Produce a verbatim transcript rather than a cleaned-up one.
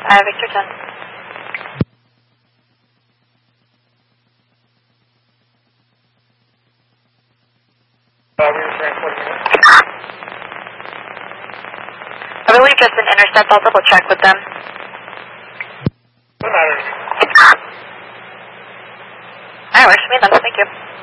Uh, Victor ten. I believe just an intercept. I'll double check with them. Alright, works for me then. Thank you.